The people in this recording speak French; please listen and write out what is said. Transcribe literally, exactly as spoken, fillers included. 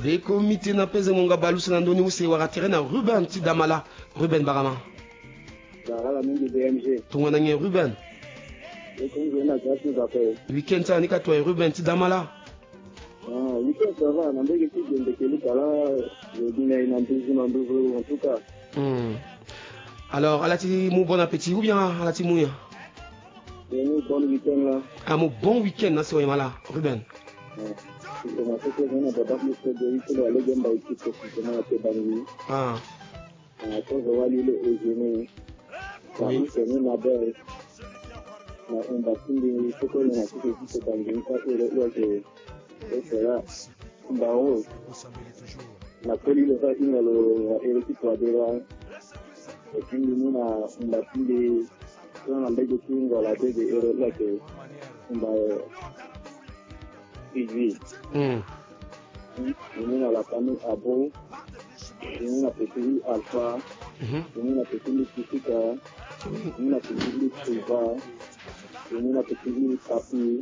de comité na peze monga balusi na ndoni use waratire na Ruben Tidamala Ruben Barama Barama mingi B M G tungwana nge Ruben ekonzo na gatu za pe weekend ça nika toi Ruben Tidamala ah weekend ça va na ndenge kigende keli kala dina ina nduzu na nduzu en tout cas hmm. Alors alati mon bon appétit ou bien alati mouya un bon weekend là ah mon bon weekend na c'est mala Ruben ah cause wali le ejene oui c'est une belle na un bâtiment c'est que na c'est que c'est dans une part là que c'est là bao la poli le va in le équipe pour adéra et puis nous na un bâtiment on a des choses dans la tête de là que on va ici on a la famille Abo on a petit Alpha on a petit Pisika on a petit Silva on a petit Papi